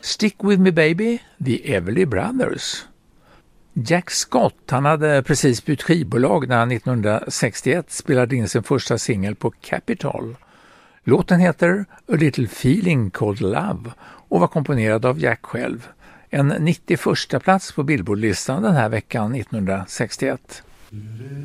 Stick With Me Baby, The Everly Brothers. Jack Scott, han hade precis bytt skivbolag när han 1961 spelade in sin första singel på Capitol. Låten heter A Little Feeling Called Love och var komponerad av Jack själv. En 91:a plats på Billboardlistan den här veckan 1961.